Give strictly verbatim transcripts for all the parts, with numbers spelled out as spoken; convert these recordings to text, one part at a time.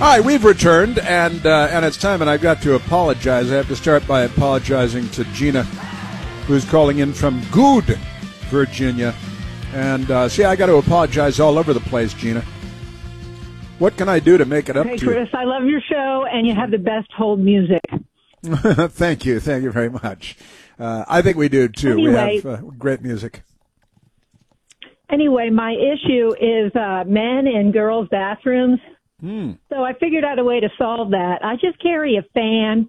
All right, we've returned, and uh, and it's time, and I've got to apologize. I have to start by apologizing to Gina, who's calling in from Good, Virginia. And, uh, see, I got to apologize all over the place, Gina. What can I do to make it up hey, to Chris, you? I love your show, and you have the best hold music. Thank you. Thank you very much. Uh, I think we do, too. Anyway, we have uh, great music. Anyway, my issue is uh, men and girls' bathrooms. Hmm. So I figured out a way to solve that. I just carry a fan.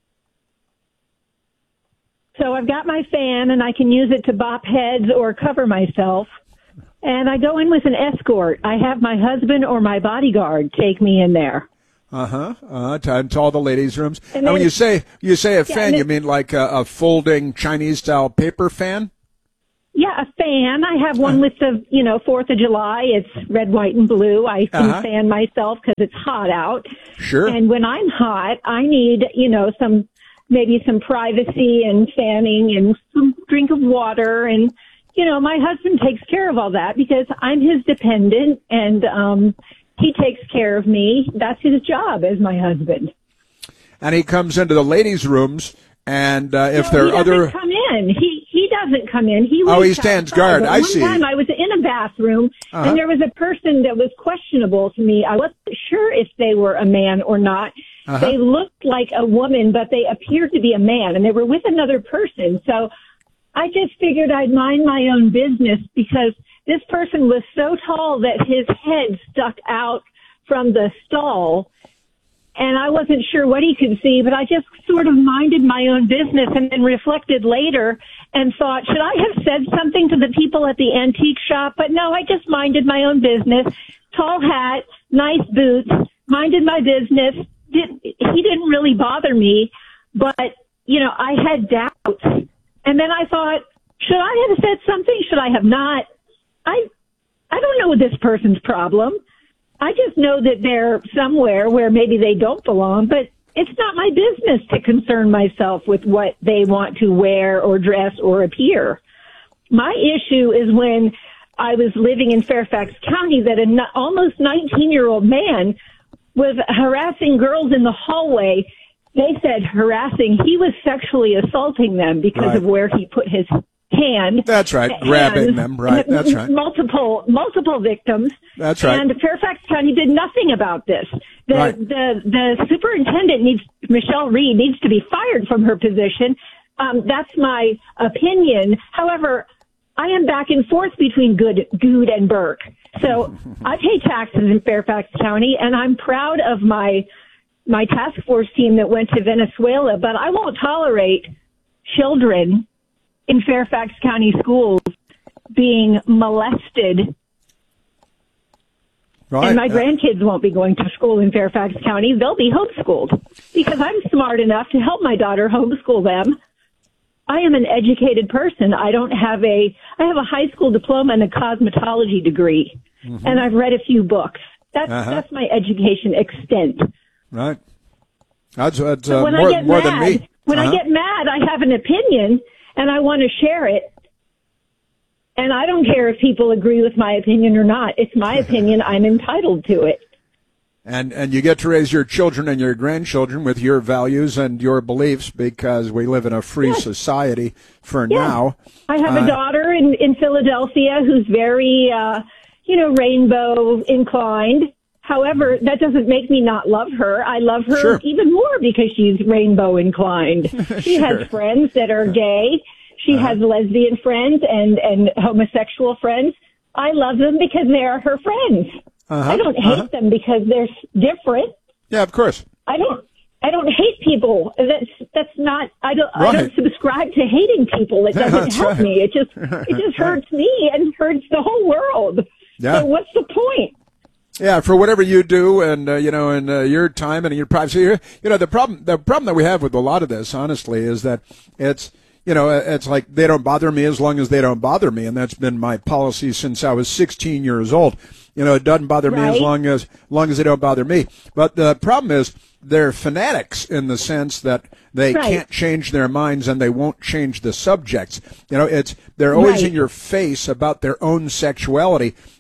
So I've got my fan, and I can use it to bop heads or cover myself. And I go in with an escort. I have my husband or my bodyguard take me in there. Uh-huh. Uh, to, to all the ladies' rooms. And And, then- when you say you say a Yeah, fan, and you it- mean like a, a folding Chinese-style paper fan? Yeah, a fan. I have one with the, you know, fourth of July. It's red, white, and blue. I can Uh-huh. fan myself because it's hot out. Sure. And when I'm hot, I need, you know, some, maybe some privacy and fanning and some drink of water. And, you know, my husband takes care of all that because I'm his dependent and, um, he takes care of me. That's his job as my husband. And he comes into the ladies' rooms, and uh, if No, there he are doesn't other... come in. He he doesn't come in. He Oh, he waits stands outside. guard. But I one see. time I was in a bathroom, Uh-huh. and there was a person that was questionable to me. I wasn't sure if they were a man or not. Uh-huh. They looked like a woman, but they appeared to be a man, and they were with another person. So I just figured I'd mind my own business because this person was so tall that his head stuck out from the stall. And I wasn't sure what he could see, but I just sort of minded my own business and then reflected later and thought, should I have said something to the people at the antique shop? But no, I just minded my own business. Tall hat, nice boots, minded my business. Didn't, he didn't really bother me, but, you know, I had doubts. And then I thought, should I have said something? Should I have not? I, I don't know this person's problem. I just know that they're somewhere where maybe they don't belong, but it's not my business to concern myself with what they want to wear or dress or appear. My issue is when I was living in Fairfax County that an almost nineteen-year-old man was harassing girls in the hallway. They said harassing. He was sexually assaulting them because Right. of where he put his hand. That's right, hands. grabbing them, right, that's right. Multiple, multiple victims. That's right. And Fairfax County did nothing about this. The, Right. the, the superintendent needs, Michelle Reed needs to be fired from her position. Um, that's my opinion. However, I am back and forth between Good, Good and Burke. So I pay taxes in Fairfax County, and I'm proud of my, my task force team that went to Venezuela, but I won't tolerate children in Fairfax County schools being molested. Right. And my Uh, grandkids won't be going to school in Fairfax County. They'll be homeschooled because I'm smart enough to help my daughter homeschool them. I am an educated person. I don't have a, I have a high school diploma and a cosmetology degree. Mm-hmm. And I've read a few books. That's, Uh-huh. that's my education extent. Right. That's, that's So uh, when more, I get more mad, than me. when Uh-huh. I get mad, I have an opinion and I want to share it. And I don't care if people agree with my opinion or not. It's my opinion. I'm entitled to it. And and you get to raise your children and your grandchildren with your values and your beliefs because we live in a free Yes. society for Yes. now. I have Uh, a daughter in, in Philadelphia who's very, uh, you know, rainbow inclined. However, that doesn't make me not love her. I love her Sure. even more because she's rainbow inclined. She Sure. has friends that are gay. She Uh-huh. has lesbian friends and, and homosexual friends. I love them because they are her friends. Uh-huh. I don't hate Uh-huh. them because they're s- different. Yeah, of course. I don't. I don't hate people. That's that's not. I don't. I Right. don't subscribe to hating people. It doesn't That's help right. me. It just it just hurts me and hurts the whole world. Yeah. So what's the point? Yeah, for whatever you do, and uh, you know, in uh, your time and in your privacy, you know, the problem, the problem that we have with a lot of this, honestly, is that it's, you know, it's like they don't bother me as long as they don't bother me, and that's been my policy since I was sixteen years old. You know, it doesn't bother me as Right. long as, long as they don't bother me. But the problem is they're fanatics in the sense that they Right. can't change their minds and they won't change the subjects. You know, it's they're always Right. in your face about their own sexuality.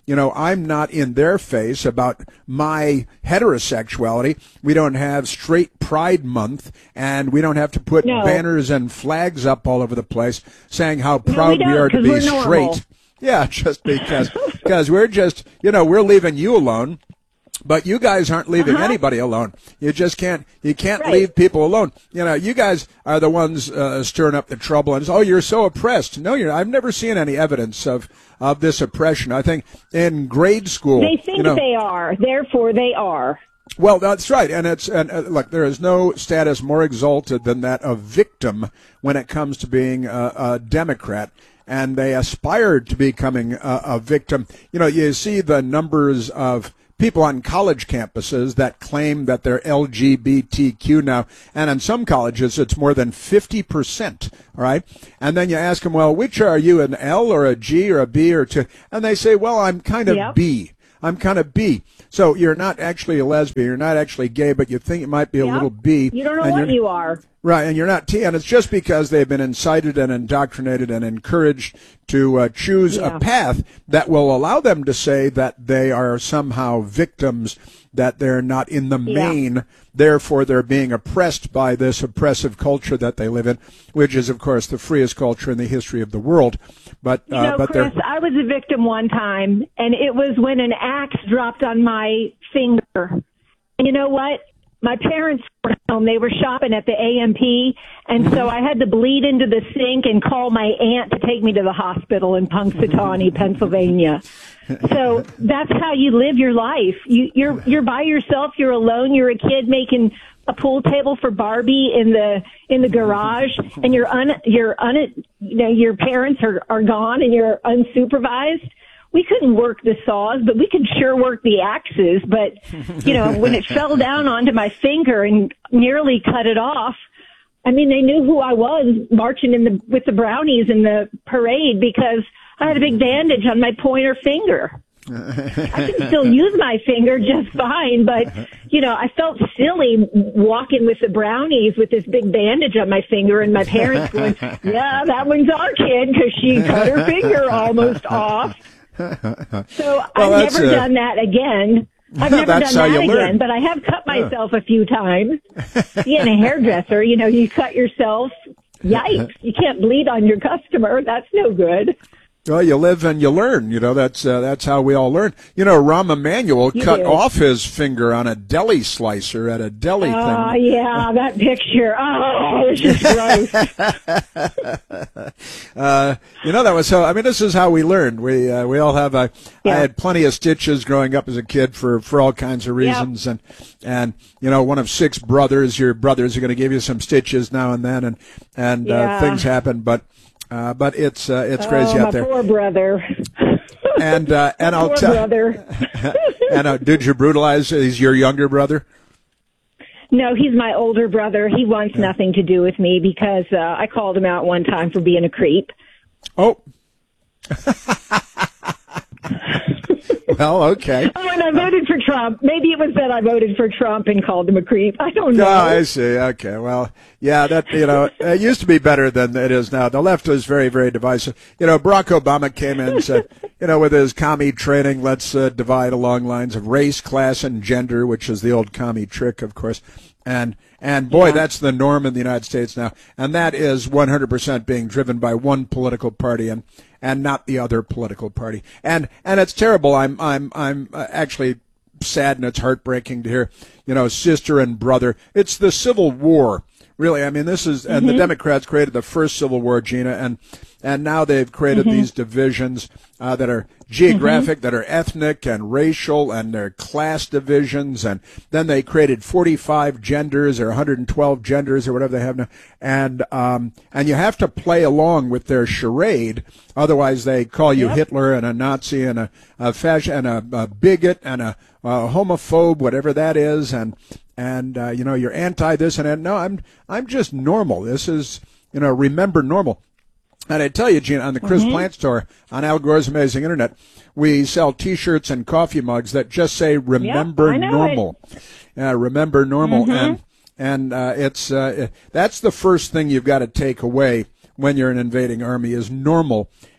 you know, I'm not in their face about my heterosexuality. We don't have straight pride month, and we don't have to put no. banners and flags up all over the place saying how no, proud we, we are to be straight. Normal. Yeah, just because, because we're just, you know, we're leaving you alone. But you guys aren't leaving uh-huh. anybody alone. You just can't. You can't right. leave people alone. You know, you guys are the ones uh, stirring up the trouble. And oh, you're so oppressed. No, you're. I've never seen any evidence of of this oppression. I think in grade school, they think you know, they are. Therefore, they are. Well, that's right, and it's and uh, look, there is no status more exalted than that of victim when it comes to being a, a Democrat. And they aspired to becoming a, a victim. You know, you see the numbers of people on college campuses that claim that they're L G B T Q now, and in some colleges it's more than fifty percent, all right? And then you ask them, well, which are you, an L or a G or a B or two? And they say, well, I'm kind of yep. B. I'm kind of B. So you're not actually a lesbian, you're not actually gay, but you think you might be a yep. little B. You don't know what you are. Right, and you're not T, and it's just because they've been incited and indoctrinated and encouraged to uh, choose yeah. a path that will allow them to say that they are somehow victims, that they're not in the yeah. main, therefore they're being oppressed by this oppressive culture that they live in, which is, of course, the freest culture in the history of the world. But, you uh, know, but Chris, I was a victim one time, and it was when an axe dropped on my finger. And you know what? My parents were home. They were shopping at the A M P, and so I had to bleed into the sink and call my aunt to take me to the hospital in Punxsutawney, Pennsylvania. So that's how you live your life. You, you're you're by yourself. You're alone. You're a kid making a pool table for Barbie in the in the garage, and you're un you're un you know your parents are are gone, and you're unsupervised. We couldn't work the saws, but we could sure work the axes. But, you know, when it fell down onto my finger and nearly cut it off, I mean, they knew who I was marching in the with the brownies in the parade because I had a big bandage on my pointer finger. I can still use my finger just fine, but, you know, I felt silly walking with the brownies with this big bandage on my finger, and my parents going, yeah, that one's our kid because she cut her finger almost off. So well, I've never uh, done that again. I've never done that again, learn. But I have cut myself a few times. Being a hairdresser, you know, you cut yourself. Yikes. You can't bleed on your customer. That's no good. Well, you live and you learn. You know, that's uh, that's how we all learn. You know, Rahm Emanuel you cut do. off his finger on a deli slicer at a deli oh, thing. Oh, yeah, that picture. Oh, it's just gross. uh, you know, that was so, I mean, this is how we learned. We uh, we all have, a, yeah. I had plenty of stitches growing up as a kid for, for all kinds of reasons. Yep. And, and, you know, one of six brothers, your brothers are going to give you some stitches now and then, and, and yeah. uh, things happen. But Uh, but it's uh, it's crazy oh, out there. My poor brother. And uh, and my I'll poor tell. brother. And uh, did you brutalize? He's your younger brother? No, he's my older brother. He wants yeah. nothing to do with me because uh, I called him out one time for being a creep. Oh. Well, okay. Oh, and I voted for Trump. Maybe it was that I voted for Trump and called him a creep. I don't know. Oh, I see. Okay. Well, yeah, that, you know, it used to be better than it is now. The left was very, very divisive. You know, Barack Obama came in and said, you know, with his commie training, let's uh, divide along lines of race, class, and gender, which is the old commie trick, of course. And, and boy, yeah. that's the norm in the United States now. And that is one hundred percent being driven by one political party and, and not the other political party. And, and it's terrible. I'm, I'm, I'm actually sad, and it's heartbreaking to hear, you know, sister and brother. It's the Civil War. Really, I mean, this is, and mm-hmm. the Democrats created the first Civil War, Gina, and, and now they've created mm-hmm. these divisions, uh, that are geographic, mm-hmm. that are ethnic and racial, and they're class divisions, and then they created forty-five genders or one hundred twelve genders or whatever they have now, and, um, and you have to play along with their charade, otherwise they call you yep. Hitler and a Nazi and a, a fascist and a, a bigot and a, a homophobe, whatever that is, and, and, uh, you know, you're anti this and that. No, I'm, I'm just normal. This is, you know, remember normal. And I tell you, Gina, on the Chris mm-hmm. Plant store on Al Gore's Amazing Internet, we sell T-shirts and coffee mugs that just say "Remember yep, Normal." Uh, remember normal, mm-hmm. and and uh, it's uh, that's the first thing you've got to take away when you're an invading army is normal.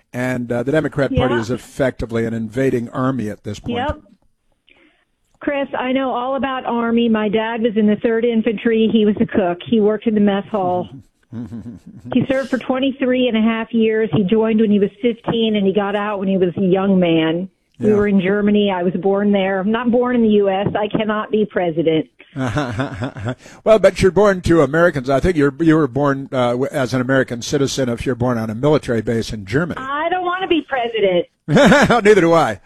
and uh, the Democrat Party Yeah. is effectively an invading army at this point. Yep. Chris, I know all about Army. My dad was in the third Infantry. He was a cook. He worked in the mess hall. He served for twenty-three and a half years. He joined when he was fifteen, and he got out when he was a young man. We Yeah. were in Germany. I was born there. I'm not born in the U S. I cannot be president. Well, but you're born to Americans. I think you're you were born uh, as an American citizen if you're born on a military base in Germany. I don't want to be president. Neither do I.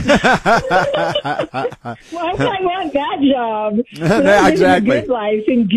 Why would I want that job? Yeah, When I'm living exactly. a good life in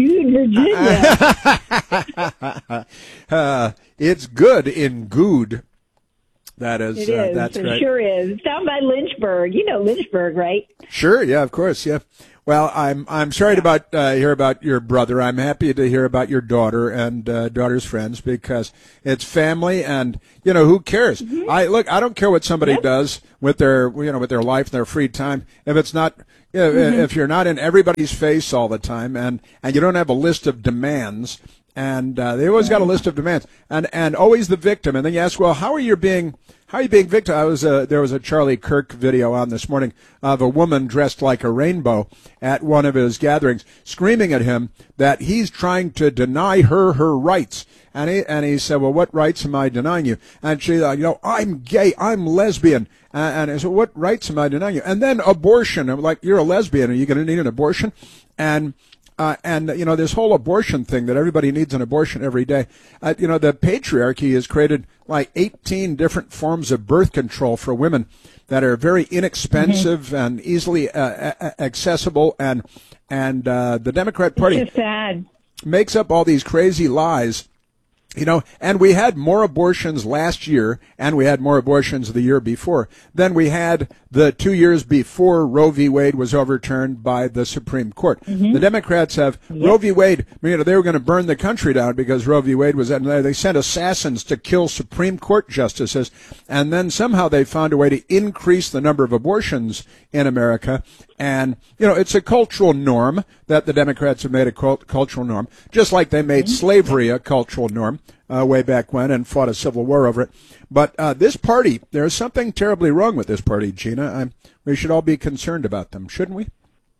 Good, Virginia. Uh, it's good in Good. That is, It uh, is. that's it right. sure is. It's down by Lynchburg. You know Lynchburg, right? Sure, yeah, of course, yeah. Well, I'm I'm sorry to about uh, hear about your brother. I'm happy to hear about your daughter and uh, daughter's friends because it's family, and you know who cares. Mm-hmm. I look. I don't care what somebody Yep. does with their you know with their life and their free time. If it's not, you know, Mm-hmm. if you're not in everybody's face all the time, and and you don't have a list of demands. And uh, they always got a list of demands, and and always the victim. And then you ask, well, how are you being how are you being victim? I was uh, there was a Charlie Kirk video on this morning of a woman dressed like a rainbow at one of his gatherings, screaming at him that he's trying to deny her her rights. And he and he said, well, what rights am I denying you? And she, uh, you know, I'm gay, I'm lesbian. Uh, and I said, what rights am I denying you? And then abortion. I'm like, you're a lesbian. Are you going to need an abortion? And Uh, and, you know, this whole abortion thing that everybody needs an abortion every day. Uh, you know, the patriarchy has created like eighteen different forms of birth control for women that are very inexpensive mm-hmm. and easily uh, a- accessible. And, and uh, the Democrat Party It's just sad. makes up all these crazy lies. You know, and we had more abortions last year, and we had more abortions the year before than we had the two years before Roe v. Wade was overturned by the Supreme Court. Mm-hmm. The Democrats have yep. Roe v. Wade. You know, they were going to burn the country down because Roe v. Wade was. And they sent assassins to kill Supreme Court justices, and then somehow they found a way to increase the number of abortions in America. And you know, it's a cultural norm that the Democrats have made a cult- cultural norm, just like they made mm-hmm. slavery a cultural norm. Uh, way back when, and fought a civil war over it. But uh, this party, there's something terribly wrong with this party, Gina. I'm, we should all be concerned about them, shouldn't we?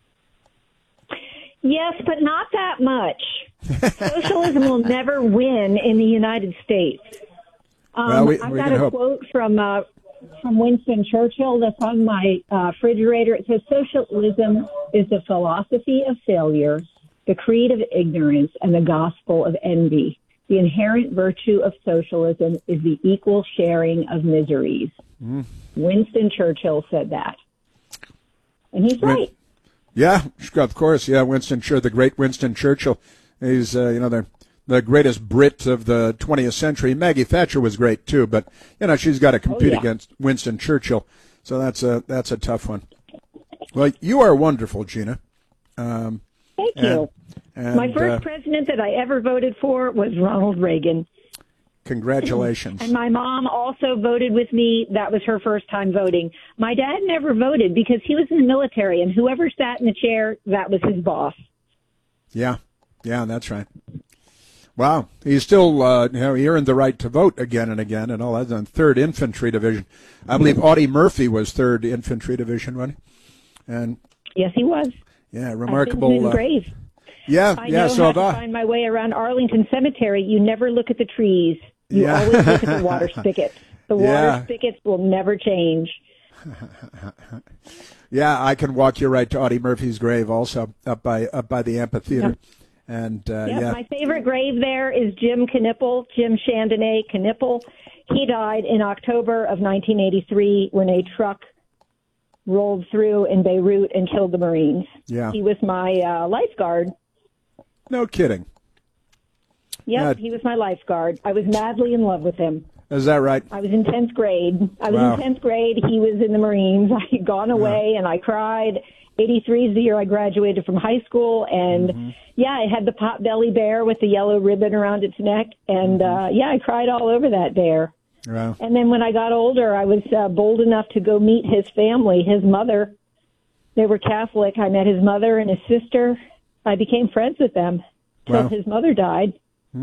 Yes, but not that much. Socialism will never win in the United States. Um, well, we, I've we got can a hope. quote from uh, from Winston Churchill that's on my uh, refrigerator. It says, "Socialism is the philosophy of failure, the creed of ignorance, and the gospel of envy. The inherent virtue of socialism is the equal sharing of miseries." Mm. Winston Churchill said that. And he's right. Yeah, of course. Yeah, Winston Churchill, the great Winston Churchill. He's, uh, you know, the, the greatest Brit of the twentieth century. Maggie Thatcher was great, too, but, you know, she's got to compete oh, yeah. against Winston Churchill. So that's a, that's a tough one. Well, you are wonderful, Gina. Um, Thank you. And, and, My first uh, president that I ever voted for was Ronald Reagan. Congratulations. And my mom also voted with me. That was her first time voting. My dad never voted because he was in the military, and whoever sat in the chair, that was his boss. Yeah, yeah, that's right. Wow. He's still, uh, you know, he earned the right to vote again and again and all that. On third Infantry Division. I believe Audie Murphy was third Infantry Division, wasn't he? And yes, he was. Yeah, remarkable. Uh, grave. Yeah, I yeah. know So how have to I. find my way around Arlington Cemetery. You never look at the trees. You yeah. always look at the water spigots. The water yeah. spigots will never change. Yeah, I can walk you right to Audie Murphy's grave, also up by up by the amphitheater. Yep. And uh, yep, yeah, my favorite grave there is Jim Knipple, Jim Chandonnet Knipple. He died in October of nineteen eighty-three when a truck rolled through in Beirut and killed the Marines. Yeah, he was my uh, lifeguard. No kidding. Yep, uh, he was my lifeguard. I was madly in love with him. Is that right? I was in tenth grade. I was wow. in tenth grade. He was in the Marines. I had gone away, yeah. and I cried. eighty-three is the year I graduated from high school, and mm-hmm. yeah, I had the pot-belly bear with the yellow ribbon around its neck, and mm-hmm. uh, yeah, I cried all over that bear. Wow. And then when I got older, I was uh, bold enough to go meet his family, his mother. They were Catholic. I met his mother and his sister. I became friends with them until wow. his mother died. Mm-hmm.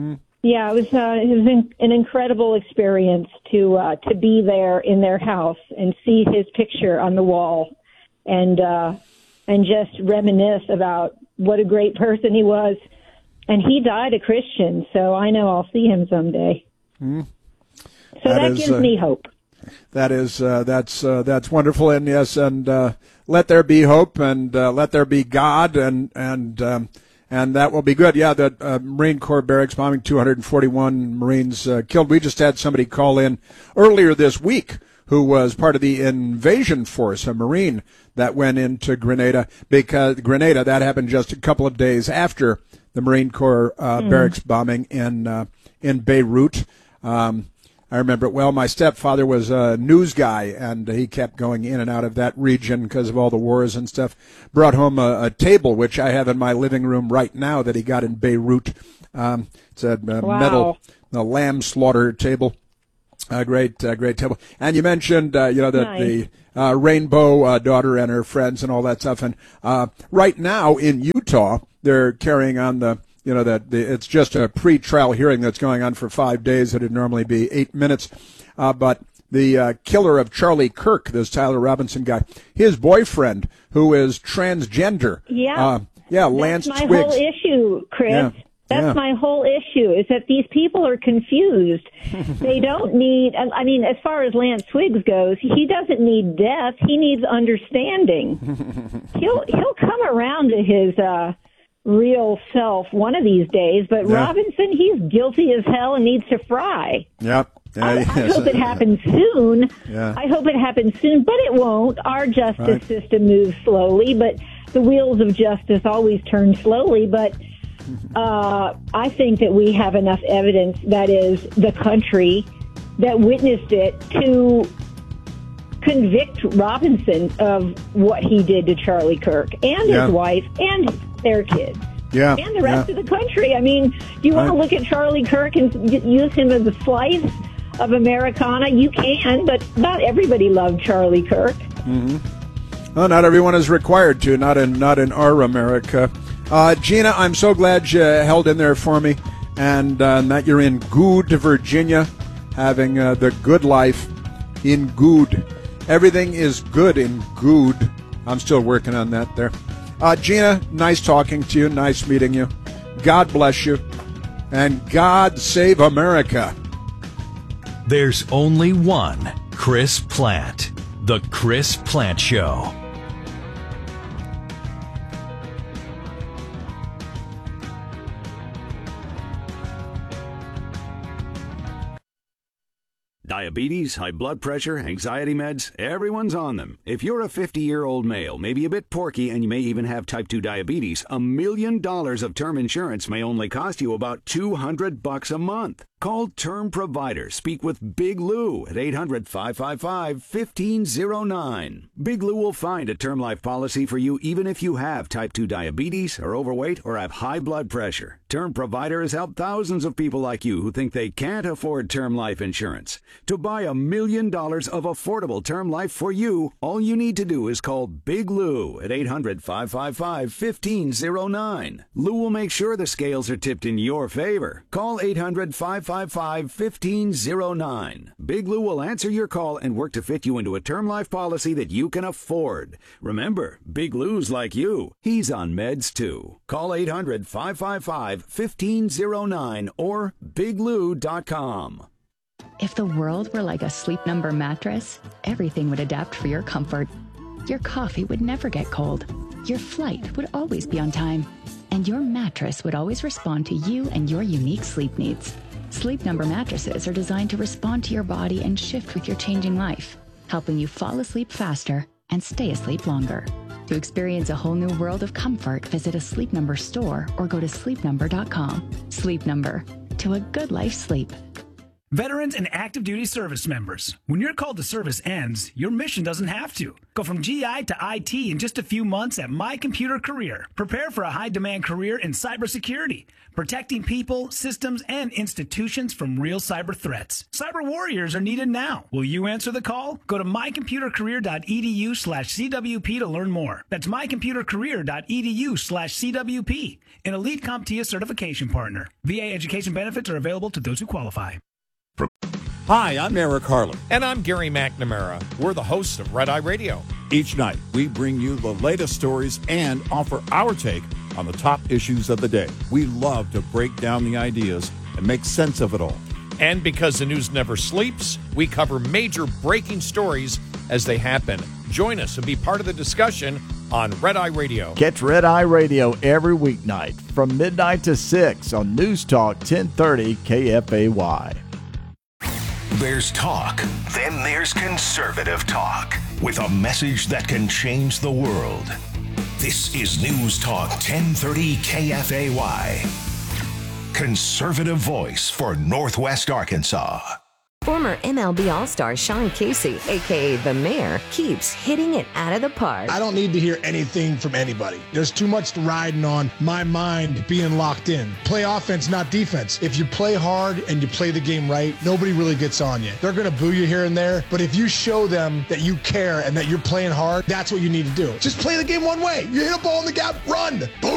Yeah, it was uh, it was in, an incredible experience to uh, to be there in their house and see his picture on the wall, and uh, and just reminisce about what a great person he was. And he died a Christian, so I know I'll see him someday. Mm. So that, that is, gives uh, me hope. That is uh, that's uh, that's wonderful, and yes, and uh, let there be hope, and uh, let there be God, and and. Um, And that will be good. Yeah, the uh, Marine Corps barracks bombing, two hundred forty-one Marines uh, killed. We just had somebody call in earlier this week who was part of the invasion force, a Marine that went into Grenada, because Grenada, that happened just a couple of days after the Marine Corps uh, mm. barracks bombing in uh, in Beirut. Um, I remember it well. My stepfather was a news guy, and he kept going in and out of that region because of all the wars and stuff. Brought home a, a table, which I have in my living room right now, that he got in Beirut. Um, it's a, a wow. metal a lamb slaughter table. A great, uh, great table. And you mentioned, uh, you know, the, nice. the uh, Rainbow uh, daughter and her friends and all that stuff. And uh, right now in Utah, they're carrying on the You know, that the, it's just a pre-trial hearing that's going on for five days. It would normally be eight minutes. Uh, but the uh, killer of Charlie Kirk, this Tyler Robinson guy, his boyfriend, who is transgender. Yeah. Uh, yeah, Lance That's my Twiggs. whole issue, Chris. Yeah. That's yeah. my whole issue, is that these people are confused. They don't need, I mean, as far as Lance Twiggs goes, he doesn't need death. He needs understanding. he'll, he'll come around to his, uh, real self one of these days, but yeah. Robinson, he's guilty as hell and needs to fry. Yep. Yeah, I, yes. I hope it happens soon. Yeah. I hope it happens soon, but it won't. Our justice right. system moves slowly, but the wheels of justice always turn slowly. But uh, I think that we have enough evidence, that is, the country that witnessed it, to convict Robinson of what he did to Charlie Kirk and yeah. his wife and their kids. Yeah, and the rest yeah. of the country. I mean, do you want right. to look at Charlie Kirk and use him as a slice of Americana? You can, but not everybody loved Charlie Kirk. Mm-hmm. Well, not everyone is required to, not in not in our America. Uh, Gina, I'm so glad you held in there for me, and uh, that you're in Good, Virginia, having uh, the good life in Good. Everything is good in Good. I'm still working on that there. Uh, Gina, nice talking to you. Nice meeting you. God bless you. And God save America. There's only one Chris Plante. The Chris Plante Show. Diabetes, high blood pressure, anxiety meds, everyone's on them. If you're a fifty-year-old male, maybe a bit porky, and you may even have type two diabetes, a million dollars of term insurance may only cost you about two hundred bucks a month. Call Term Provider. Speak with Big Lou at eight hundred, five five five, one five zero nine. Big Lou will find a term life policy for you even if you have type two diabetes, are overweight, or have high blood pressure. Term Provider has helped thousands of people like you who think they can't afford term life insurance. To buy a million dollars of affordable term life for you, all you need to do is call Big Lou at eight hundred, five five five, one five zero nine. Lou will make sure the scales are tipped in your favor. Call eight hundred, five five five, one five zero nine. Big Lou will answer your call and work to fit you into a term life policy that you can afford. Remember, Big Lou's like you. He's on meds too. Call eight hundred, five five five, one five zero nine or big lou dot com. If the world were like a Sleep Number mattress, everything would adapt for your comfort. Your coffee would never get cold. Your flight would always be on time. And your mattress would always respond to you and your unique sleep needs. Sleep Number mattresses are designed to respond to your body and shift with your changing life, helping you fall asleep faster and stay asleep longer. To experience a whole new world of comfort, visit a Sleep Number store or go to sleep number dot com. Sleep Number. To a good life sleep. Veterans and active duty service members. When your call to service ends, your mission doesn't have to. Go from G I to I T in just a few months at My Computer Career. Prepare for a high-demand career in cybersecurity, protecting people, systems, and institutions from real cyber threats. Cyber warriors are needed now. Will you answer the call? Go to mycomputercareer.edu slash CWP to learn more. That's mycomputercareer.edu slash CWP. An Elite CompTIA certification partner. V A education benefits are available to those who qualify. Hi, I'm Eric Harlan. And I'm Gary McNamara. We're the hosts of Red Eye Radio. Each night, we bring you the latest stories and offer our take on the top issues of the day. We love to break down the ideas and make sense of it all. And because the news never sleeps, we cover major breaking stories as they happen. Join us and be part of the discussion on Red Eye Radio. Catch Red Eye Radio every weeknight from midnight to six on News Talk ten thirty K F A Y. There's talk, then there's conservative talk, with a message that can change the world. This is News Talk ten thirty K F A Y. Conservative voice for Northwest Arkansas. Former M L B All-Star Sean Casey, a k a. The Mayor, keeps hitting it out of the park. I don't need to hear anything from anybody. There's too much riding on my mind being locked in. Play offense, not defense. If you play hard and you play the game right, nobody really gets on you. They're going to boo you here and there, but if you show them that you care and that you're playing hard, that's what you need to do. Just play the game one way. You hit a ball in the gap, run. Boom.